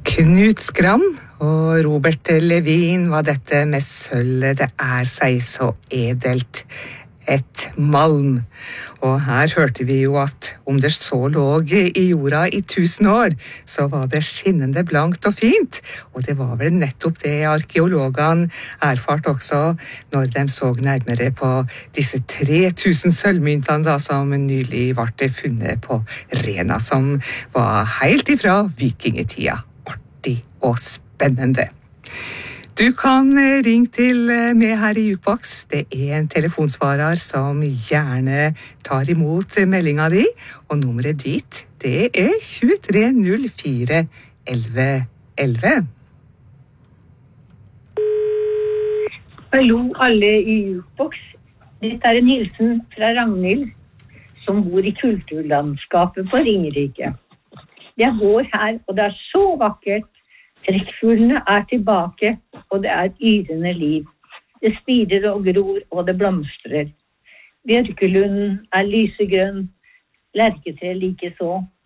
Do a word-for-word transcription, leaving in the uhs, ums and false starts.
Knut Skram og Robert Levin var dette med sølvet, det er seg så edelt. Et malm. Og her hørte vi jo at om det så lå i jorda i tusen år, så var det skinnende blankt og fint. Og det var vel nettopp det arkeologene erfart også når de så nærmere på disse tre tusen sølvmyntene da, som nylig ble funnet på Rena, som var helt ifra vikingetida. Artig og spennende. Du kan ringe til meg her i Jukebox. Det er en telefonsvarer som gjerne tar imot meldinga di, og nummeret ditt, det er tjuetre null fire elleve elleve. Hallo alle i Jukebox. Dette er en hilsen fra Ragnhild, som bor i kulturlandskapet på Ringerike. Jeg går her, og det er så vakkert. Trekkfuglene er tilbake, og det er et yrende liv. Det spirer og gror, og det blomstrer. Bjørkelunden er lysegrønn, lerketre like så.